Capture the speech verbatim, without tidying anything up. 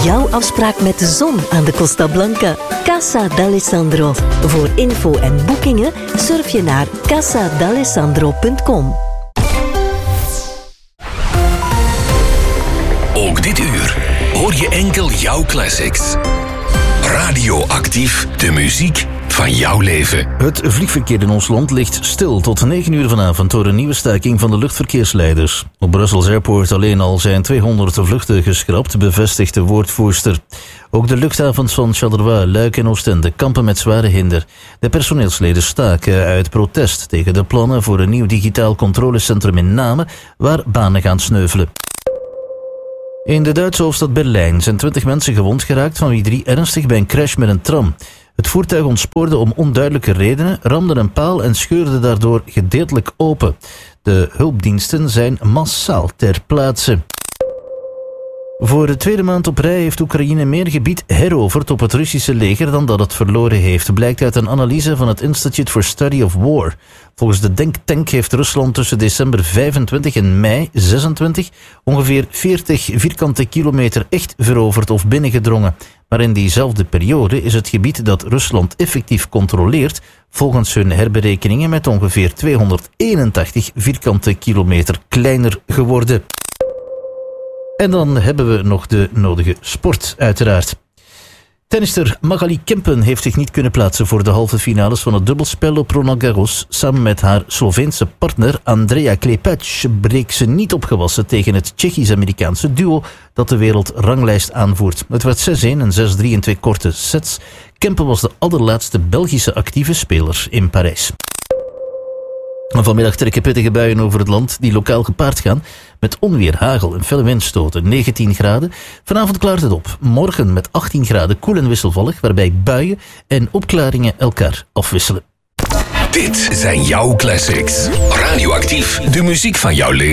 jouw afspraak met de zon aan de Costa Blanca. Casa d'Alessandro. Voor info en boekingen surf je naar casa d'alessandro punt com. Ook dit uur hoor je enkel jouw classics. Radioactief, de muziek van jouw leven. Het vliegverkeer in ons land ligt stil tot negen uur vanavond door een nieuwe staking van de luchtverkeersleiders. Op Brussels Airport alleen al zijn tweehonderd vluchten geschrapt, bevestigt de woordvoerster. Ook de luchthavens van Charleroi, Luik en Oostende kampen met zware hinder. De personeelsleden staken uit protest tegen de plannen voor een nieuw digitaal controlecentrum in Namen, waar banen gaan sneuvelen. In de Duitse hoofdstad Berlijn zijn twintig mensen gewond geraakt, van wie drie ernstig bij een crash met een tram. Het voertuig ontspoorde om onduidelijke redenen, ramde een paal en scheurde daardoor gedeeltelijk open. De hulpdiensten zijn massaal ter plaatse. Voor de tweede maand op rij heeft Oekraïne meer gebied heroverd op het Russische leger dan dat het verloren heeft, blijkt uit een analyse van het Institute for Study of War. Volgens de denktank heeft Rusland tussen december vijfentwintig en mei zesentwintig ongeveer veertig vierkante kilometer echt veroverd of binnengedrongen. Maar in diezelfde periode is het gebied dat Rusland effectief controleert volgens hun herberekeningen met ongeveer tweehonderdeenentachtig vierkante kilometer kleiner geworden. En dan hebben we nog de nodige sport, uiteraard. Tennister Magali Kempen heeft zich niet kunnen plaatsen voor de halve finales van het dubbelspel op Roland Garros. Samen met haar Sloveense partner Andrea Klepac breek ze niet opgewassen tegen het Tsjechisch-Amerikaanse duo dat de wereldranglijst aanvoert. Het werd zes-een en zes-drie in twee korte sets. Kempen was de allerlaatste Belgische actieve speler in Parijs. Vanmiddag trekken pittige buien over het land die lokaal gepaard gaan met onweer, hagel en felle windstoten. negentien graden. Vanavond klaart het op. Morgen met achttien graden koel en wisselvallig, waarbij buien en opklaringen elkaar afwisselen. Dit zijn jouw classics. Radioactief, de muziek van jouw leven.